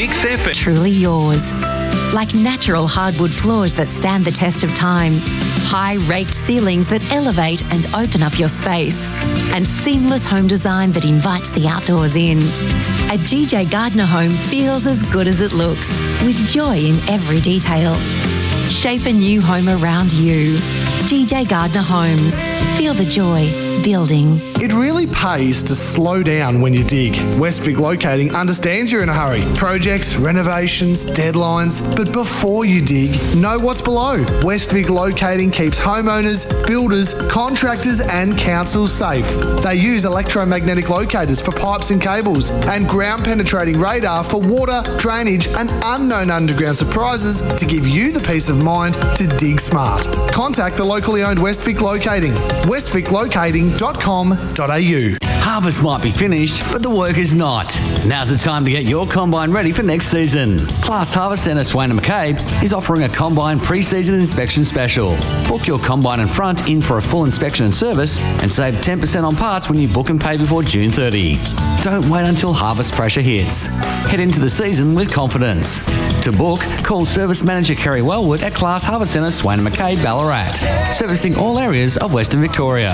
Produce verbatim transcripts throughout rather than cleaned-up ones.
Mix F M. Truly yours. Like natural hardwood floors that stand the test of time, high raked ceilings that elevate and open up your space, and seamless home design that invites the outdoors in. A G J Gardner home feels as good as it looks, with joy in every detail. Shape a new home around you. G J Gardner Homes. Feel the joy building. It really pays to slow down when you dig. Westvic Locating understands you're in a hurry. Projects, renovations, deadlines. But before you dig, know what's below. Westvic Locating keeps homeowners, builders, contractors and councils safe. They use electromagnetic locators for pipes and cables and ground penetrating radar for water, drainage and unknown underground surprises to give you the peace of mind to dig smart. Contact the locally owned Westvic Locating. westvic locating dot com dot a u. Harvest might be finished, but the work is not. Now's the time to get your combine ready for next season. Class Harvest Centre Swain and McCabe is offering a combine pre-season inspection special. Book your combine and front in for a full inspection and service and save ten percent on parts when you book and pay before June thirtieth. Don't wait until harvest pressure hits. Head into the season with confidence. To book, call Service Manager Kerry Wellwood at Class Harvest Centre Swain and McCabe Ballarat, servicing all areas of Western Victoria.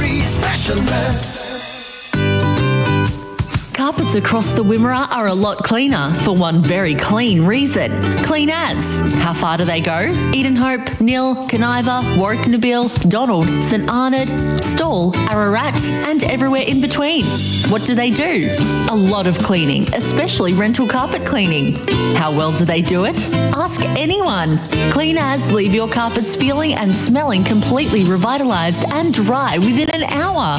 Carpets across the Wimmera are a lot cleaner for one very clean reason. Clean as. How far do they go? Edenhope, Nil, Caniva, Warwick Nabil, Donald, St Arnaud, Stawell, Ararat and everywhere in between. What do they do? A lot of cleaning, especially rental carpet cleaning. How well do they do it? Ask anyone. Clean as leave your carpets feeling and smelling completely revitalised and dry within an hour.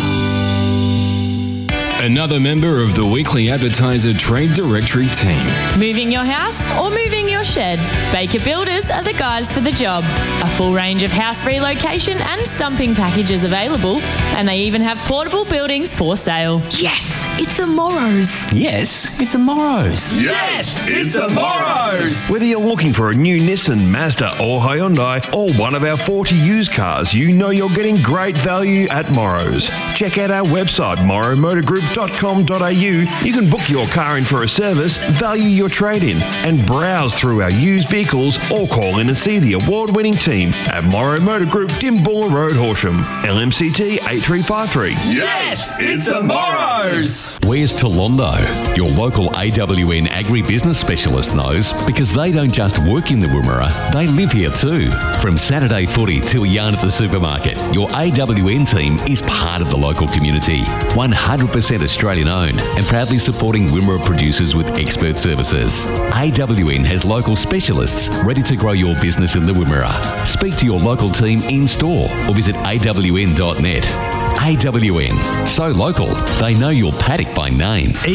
Another member of the Weekly Advertiser Trade Directory team. Moving your house or moving your shed? Baker Builders are the guys for the job. A full range of house relocation and stumping packages available, and they even have portable buildings for sale. Yes, it's a Morrow's. Yes, it's a Morrow's. Yes, it's a Morrow's. Whether you're looking for a new Nissan, Mazda or Hyundai or one of our forty used cars, you know you're getting great value at Morrow's. Check out our website, morrow motor group dot com dot a u. You can book your car in for a service, value your trade-in and browse through our used vehicles or call in and see the award-winning team at Morrow Motor Group, Dimbulla Road, Horsham. L M C T eight three five three. Yes, it's a Morrow's. Where's Tolondo? Your local A W N agribusiness specialist knows, because they don't just work in the Wimmera, they live here too. From Saturday footy to a yarn at the supermarket, your A W N team is part of the local community. one hundred percent Australian owned and proudly supporting Wimmera producers with expert services. A W N has local specialists ready to grow your business in the Wimmera. Speak to your local team in store or visit a w n dot net. A W N, so local, they know your paddock by name.